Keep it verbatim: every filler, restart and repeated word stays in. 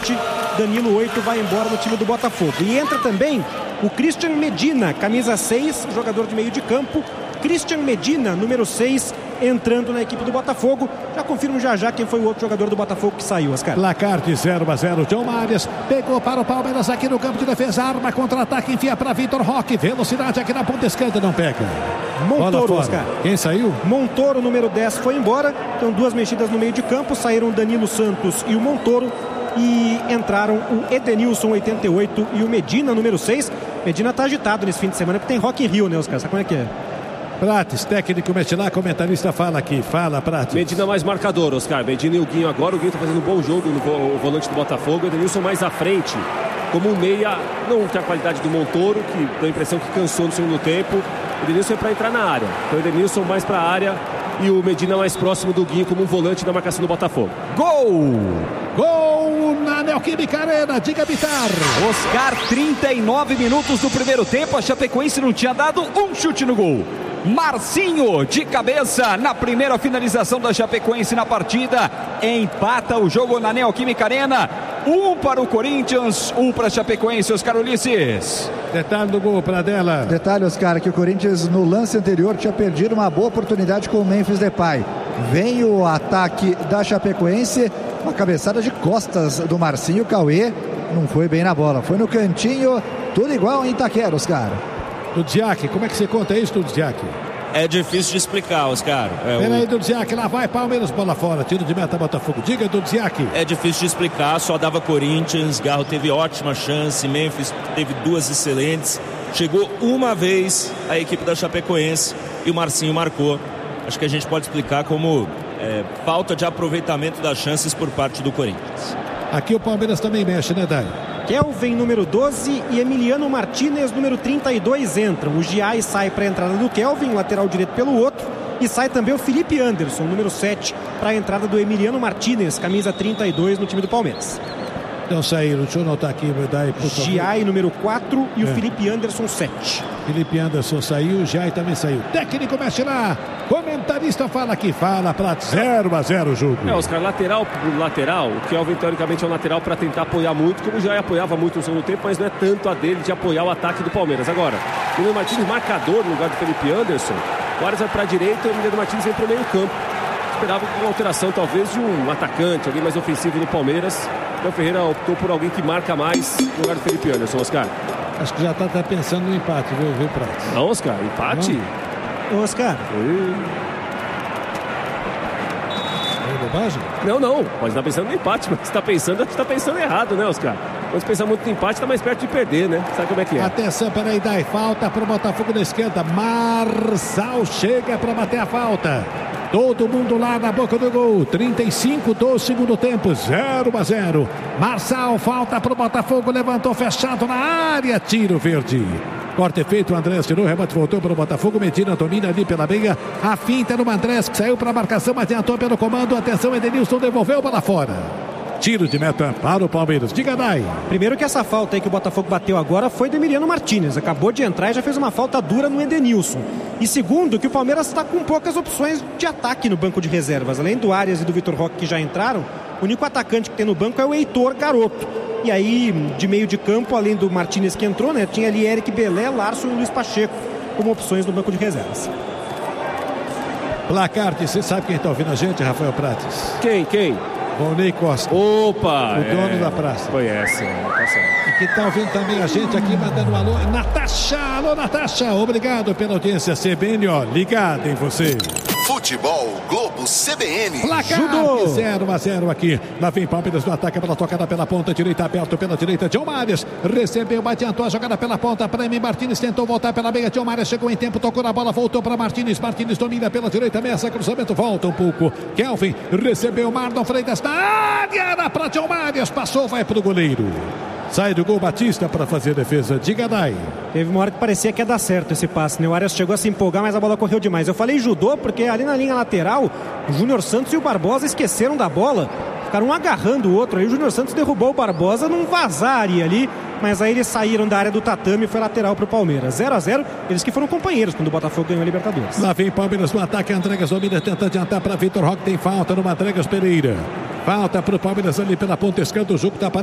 sete, Danilo oito, vai embora no time do Botafogo. E entra também o Christian Medina, camisa seis, jogador de meio de campo. Christian Medina, número seis, entrando na equipe do Botafogo. Já confirmo já já quem foi o outro jogador do Botafogo que saiu, Oscar. Placar de zero a zero. John Marius pegou para o Palmeiras aqui no campo de defesa. Arma, contra-ataque, enfia para Vitor Roque. Velocidade aqui na ponta esquerda, não pega. Montoro, Oscar. Quem saiu? Montoro, número dez, foi embora. Então duas mexidas no meio de campo. Saíram o Danilo Santos e o Montoro. E entraram o Edenilson, oitenta e oito, e o Medina, número seis. Medina tá agitado nesse fim de semana porque tem Rock in Rio, né, Oscar? Sabe como é que é? Prates, técnico, mexe lá, comentarista, fala aqui, fala, Prates. Medina mais marcador, Oscar. Medina e o Guinho agora. O Guinho tá fazendo um bom jogo no vo- volante do Botafogo. O Edenilson mais à frente, como um meia. Não tem a qualidade do Montoro, que dá a impressão que cansou no segundo tempo. O Edenilson é para entrar na área. Então o Edenilson mais para a área e o Medina mais próximo do Guinho como um volante da marcação do Botafogo. Gol! Gol na Neoquímica Arena, diga Bitar. Oscar, trinta e nove minutos do primeiro tempo. A Chapecoense não tinha dado um chute no gol. Marcinho de cabeça na primeira finalização da Chapecoense na partida. Empata o jogo na Neoquímica Arena. Um para o Corinthians, um para a Chapecoense, Oscar Ulisses. Detalhe do gol para dela. Detalhe, Oscar, que o Corinthians no lance anterior tinha perdido uma boa oportunidade com o Memphis Depay. Vem o ataque da Chapecoense, uma cabeçada de costas do Marcinho. Cauê não foi bem na bola, foi no cantinho, tudo igual em Itaquera, Oscar. Dudziak, como é que você conta isso, Dudziak? É difícil de explicar, Oscar. É Peraí, o... Dudziak, lá vai Palmeiras, bola fora, tiro de meta Botafogo. Diga, Dudziak. É difícil de explicar, só dava Corinthians. Garro teve ótima chance, Memphis teve duas excelentes. Chegou uma vez a equipe da Chapecoense e o Marcinho marcou. Acho que a gente pode explicar como é, falta de aproveitamento das chances por parte do Corinthians. Aqui o Palmeiras também mexe, né, Dani? Kelvin, número doze, e Emiliano Martínez, número trinta e dois, entram. O Giai sai para a entrada do Kelvin, lateral direito pelo outro. E sai também o Felipe Anderson, número sete, para a entrada do Emiliano Martínez, camisa trinta e dois, no time do Palmeiras. Então saíram, deixa eu anotar aqui. Daí, Giai, número quatro, e é. o Felipe Anderson, sete. Felipe Anderson saiu, o Giai também saiu. Técnico mexe lá, comentarista fala aqui, fala para zero a zero o jogo. É, Oscar, lateral pro lateral, o Kelvin teoricamente é um lateral para tentar apoiar muito, como já apoiava muito no segundo tempo, mas não é tanto a dele de apoiar o ataque do Palmeiras. Agora, o Emiliano Martínez marcador no lugar do Felipe Anderson, o Arias vai para a direita e o Emiliano Martínez vem para o meio campo. Esperava uma alteração talvez de um atacante, alguém mais ofensivo no Palmeiras. O Ferreira optou por alguém que marca mais no lugar do Felipe Anderson, Oscar. Acho que já está tá pensando no empate, viu, viu Prates? Não, Oscar, empate? Não. Oscar. E... É bobagem? Não, não, pode estar pensando no empate, mas você está pensando, está pensando errado, né, Oscar? Quando você pensa muito no empate, está mais perto de perder, né? Sabe como é que é? Atenção, peraí, Dai, falta para o Botafogo na esquerda. Marçal chega para bater a falta. Todo mundo lá na boca do gol. trinta e cinco do segundo tempo, zero a zero. Marçal, falta para o Botafogo, levantou fechado na área, tiro verde. Corte feito, o Andrés tirou, rebate voltou para o Botafogo. Medina domina ali pela meia. A finta no Andrés, que saiu para a marcação, adiantou pelo comando. Atenção, Edenilson devolveu para fora. Tiro de meta para o Palmeiras. Diga, Dai. Primeiro que essa falta aí que o Botafogo bateu agora foi do Emiliano Martínez. Acabou de entrar e já fez uma falta dura no Edenilson. E segundo, que o Palmeiras está com poucas opções de ataque no banco de reservas. Além do Arias e do Vitor Roque, que já entraram, o único atacante que tem no banco é o Heitor Garoto. E aí, de meio de campo, além do Martínez que entrou, né, tinha ali Eric Belé, Larson e Luiz Pacheco como opções no banco de reservas. Placar, você sabe quem está ouvindo a gente, Rafael Prates? Quem, quem? Volney Costa. Opa! O dono é, da praça. Conhece, né? Tá certo. E que está ouvindo também a gente aqui, mandando um alô. Natasha, alô Natasha, obrigado pela audiência. C B N, ó, ligado em você. Futebol Globo C B N. Placar zero a zero aqui. Lá vem Palmeiras no ataque, pela tocada pela ponta direita, aberto pela direita. John Marius recebeu, adiantou a jogada pela ponta. Prêmio Martínez tentou voltar pela meia. John Marius chegou em tempo, tocou na bola, voltou para Martínez. Martínez domina pela direita, ameaça cruzamento, volta um pouco. Kelvin recebeu Marlon Freitas na área, era para John Marius, passou, vai para o goleiro. Sai do gol Batista para fazer defesa. Diga, Dai. Teve uma hora que parecia que ia dar certo esse passe, né? O Arias chegou a se empolgar, mas a bola correu demais. Eu falei judô porque ali na linha lateral, o Júnior Santos e o Barbosa esqueceram da bola. Ficaram um agarrando o outro. Aí o Júnior Santos derrubou o Barbosa num vazar ali. Mas aí eles saíram da área do tatame e foi lateral para o Palmeiras. zero a zero. Eles que foram companheiros quando o Botafogo ganhou a Libertadores. Lá vem Palmeiras no ataque. Andregas domina, tenta adiantar para Vitor Roque. Tem falta no Andregas Pereira. Falta para o Palmeiras ali pela ponta esquerda. O jogo está